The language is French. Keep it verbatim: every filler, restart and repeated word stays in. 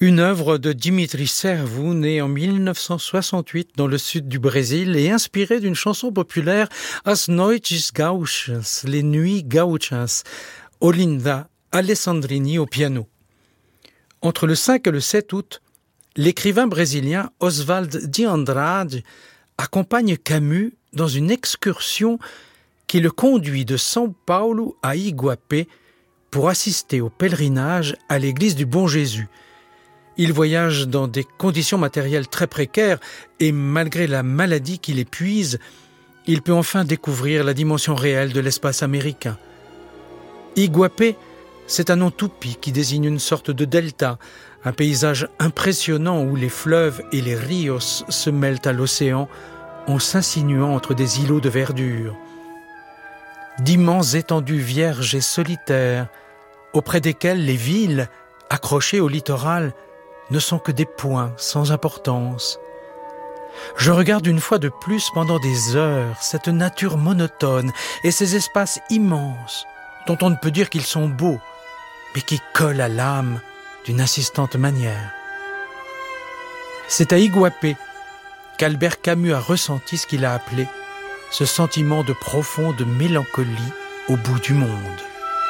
Une œuvre de Dimitri Servou, né en mille neuf cent soixante-huit dans le sud du Brésil et inspirée d'une chanson populaire As Noites Gauchas, les nuits gauchas, Olinda Alessandrini au piano. Entre le cinq et le sept août, l'écrivain brésilien Oswald de Andrade accompagne Camus dans une excursion qui le conduit de São Paulo à Iguapé pour assister au pèlerinage à l'église du Bon Jésus. Il voyage dans des conditions matérielles très précaires et malgré la maladie qui l'épuise, il peut enfin découvrir la dimension réelle de l'espace américain. Iguapé, c'est un nom tupi qui désigne une sorte de delta, un paysage impressionnant où les fleuves et les rios se mêlent à l'océan en s'insinuant entre des îlots de verdure. D'immenses étendues vierges et solitaires, auprès desquelles les villes, accrochées au littoral, ne sont que des points sans importance. Je regarde une fois de plus pendant des heures cette nature monotone et ces espaces immenses dont on ne peut dire qu'ils sont beaux, mais qui collent à l'âme d'une insistante manière. C'est à Iguapé qu'Albert Camus a ressenti ce qu'il a appelé ce sentiment de profonde mélancolie au bout du monde.